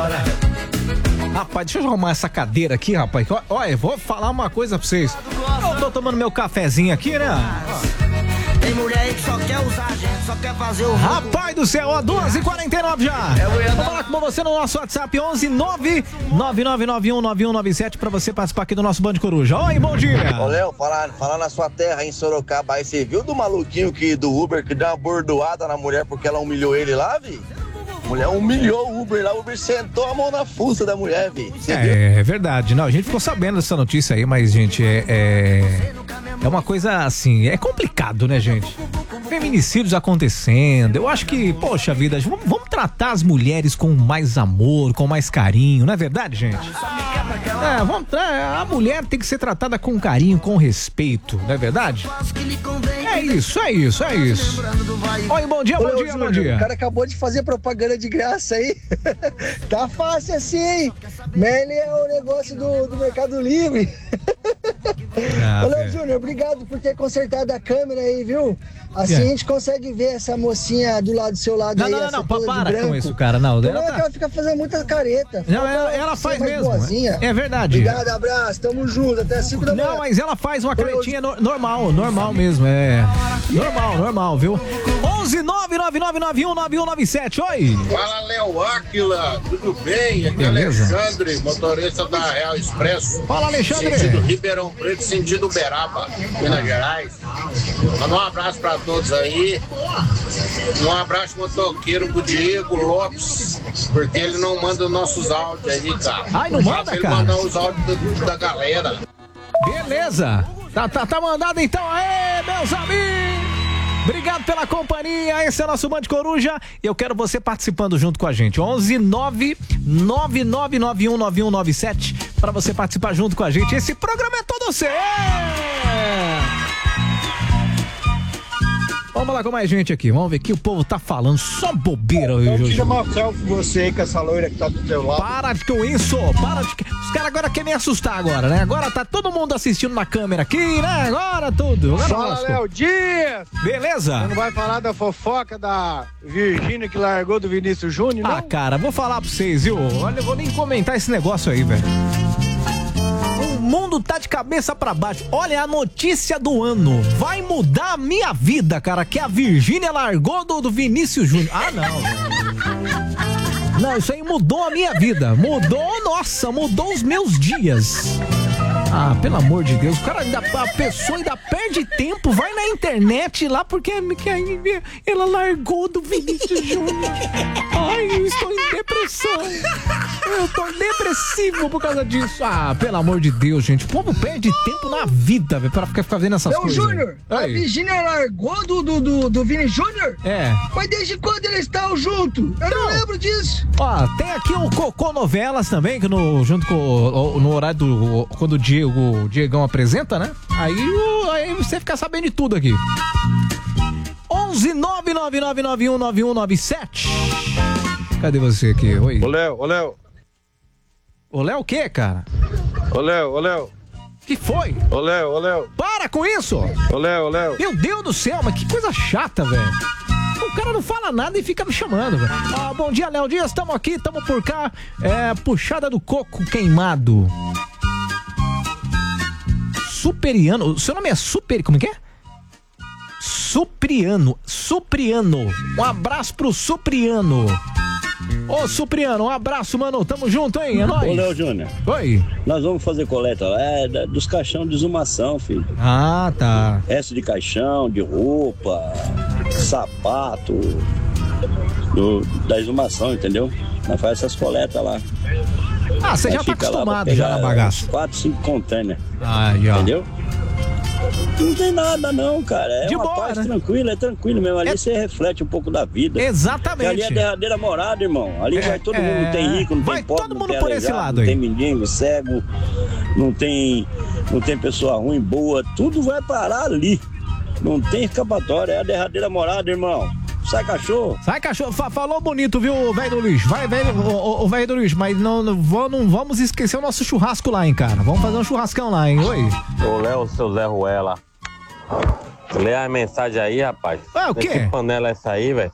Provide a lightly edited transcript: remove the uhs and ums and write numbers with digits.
Rapaz, deixa eu arrumar essa cadeira aqui, rapaz. Olha, vou falar uma coisa pra vocês. Eu tô tomando meu cafezinho aqui, né? Tem mulher aí que só quer usar a gente, só quer fazer o... Rapaz do céu, ó, 2h49 já. Vou falar com você no nosso WhatsApp, 11-999919197 pra você participar aqui do nosso Band Coruja. Oi, bom dia. Ô, Léo, falar na sua terra, em Sorocaba, aí você viu do maluquinho do Uber que deu uma bordoada na mulher porque ela humilhou ele lá, vi? A mulher humilhou o Uber lá, o Uber sentou a mão na fuça da mulher, vi. É verdade, não, a gente ficou sabendo dessa notícia aí, mas, gente, é uma coisa assim, é complicado, né, gente? Feminicídios acontecendo, eu acho que, poxa vida, vamos tratar as mulheres com mais amor, com mais carinho, não é verdade, gente? A mulher tem que ser tratada com carinho, com respeito, não é verdade? É isso. Oi, bom dia. O cara acabou de fazer propaganda de graça aí. Tá fácil assim, hein? Melly é o negócio do Mercado Livre. Ô, Léo Júnior, obrigado por ter consertado a câmera aí, viu? Assim a gente consegue ver essa mocinha do lado do seu lado aí. Não, para com isso, cara. Não, ela fica fazendo muita careta. Não, ela faz mesmo. Boazinha. É verdade. Obrigado, abraço, tamo junto, até 5 da manhã. Não, mas ela faz uma caretinha normal mesmo, é. Normal, viu? 11-999919197, oi! Fala, Léo Áquila, tudo bem? Aqui é Alexandre, motorista da Real Expresso. Fala, Alexandre! Sentido Ribeirão Preto, sentido Uberaba, Minas Gerais. Manda um abraço pra todos aí. Um abraço motoqueiro pro Diego Lopes, porque ele não manda os nossos áudios aí, cara. Ai, não manda, ele cara? mandar os áudios da galera. Beleza! Tá mandado então, aê, meus amigos! Obrigado pela companhia, esse é o nosso Band Coruja e eu quero você participando junto com a gente, 11-999919197 para você participar junto com a gente, esse programa é todo seu! Vamos lá com mais gente aqui, vamos ver o que o povo tá falando, só bobeira hoje. Vamos chamar o selfie você aí com essa loira que tá do teu lado. Para com isso, os caras agora querem me assustar agora, né? Agora tá todo mundo assistindo na câmera aqui, né? Agora tudo. Fala, Léo Dias! Beleza? Você não vai falar da fofoca da Virgínia que largou do Vinícius Júnior, não? Ah, cara, vou falar pra vocês, viu? Olha, eu vou nem comentar esse negócio aí, velho. O mundo tá de cabeça pra baixo. Olha a notícia do ano. Vai mudar a minha vida, cara, que a Virgínia largou do Vinícius Júnior. Ah, não, velho. Não, isso aí mudou a minha vida. Mudou os meus dias. Ah, pelo amor de Deus, a pessoa ainda perde tempo, vai na internet lá porque ela largou do Vinícius Júnior. Ai, eu estou em depressão. Eu tô depressivo por causa disso. Ah, pelo amor de Deus, gente. O povo perde tempo na vida, velho, pra ficar vendo essas coisas. Júnior, a Virgínia largou do Vini Júnior? É. Mas desde quando eles estão juntos? Eu não lembro disso. Ó, tem aqui o Cocô Novelas também, que junto com no horário quando o Diegão apresenta, né? Aí você fica sabendo de tudo aqui. 11-999919197. Cadê você aqui? Oi. Ô, Léo. Ô, Léo o quê, cara? Ô, Léo. Que foi? Ô, Léo. Para com isso! Ô, Léo. Meu Deus do céu, mas que coisa chata, velho. O cara não fala nada e fica me chamando, velho. Ah, bom dia, Léo Dias, estamos aqui, estamos por cá. Puxada do coco queimado. Supriano, seu nome é como que é? Supriano. Um abraço pro Supriano. Ô, Supriano, um abraço, mano. Tamo junto, hein? É nóis. Ô, Léo Júnior. Oi. Nós vamos fazer coleta lá, dos caixão de exumação, filho. Ah, tá. Resto de caixão, de roupa, sapato, da exumação, entendeu? Nós fazemos essas coletas lá. Ah, você já tá acostumado já na bagaça. 4, 5 containers. Ah, já. Entendeu? Não tem nada não, cara. É de uma boa, paz, né? tranquilo mesmo. Ali você reflete um pouco da vida. Exatamente. Ali é a derradeira morada, irmão. Ali vai todo mundo, não tem rico, não tem pobre, todo não mundo tem por aleijado, esse lado não aí. tem mendigo, cego, não tem pessoa ruim, boa. Tudo vai parar ali. Não tem escapatória, é a derradeira morada, irmão. Sai, cachorro. Falou bonito, viu, velho do Luiz? Vai, velho, o velho do Luiz, mas não vamos esquecer o nosso churrasco lá, hein, cara. Vamos fazer um churrascão lá, hein? Oi. Ô, Léo, seu Zé Ruela. Lê a mensagem aí, rapaz. Ah, o quê? Que panela é essa aí, velho?